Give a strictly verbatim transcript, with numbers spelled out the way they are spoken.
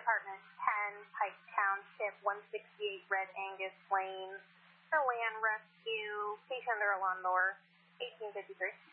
Department ten, Pike Township, one sixty-eight Red Angus Lane, for land rescue, patient under alarm number eighteen fifty-three.